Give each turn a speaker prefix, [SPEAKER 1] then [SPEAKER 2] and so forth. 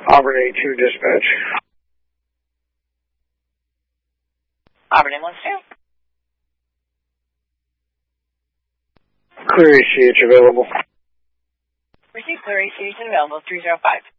[SPEAKER 1] Auburn 82 dispatch.
[SPEAKER 2] Auburn 112.
[SPEAKER 1] Clear ACH available.
[SPEAKER 2] Receive clear ACH available 305.